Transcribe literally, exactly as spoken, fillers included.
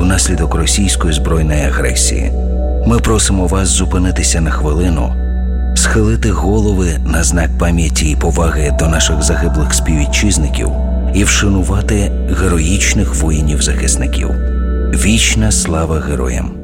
внаслідок російської збройної агресії. Ми просимо вас зупинитися на хвилину, схилити голови на знак пам'яті і поваги до наших загиблих співвітчизників і вшанувати героїчних воїнів-захисників. Вічна слава героям!